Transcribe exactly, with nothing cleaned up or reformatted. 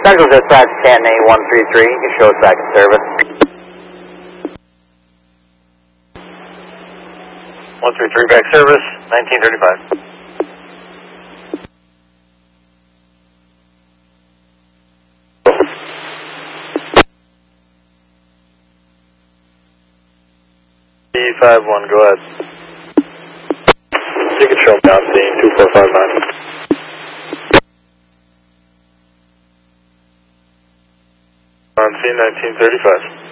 Central Dispatch, Canton A one three three, you show us back in service. one three three back service, nineteen thirty-five. D five one, go ahead. You can show them down scene, two four five nine. On scene nineteen thirty-five.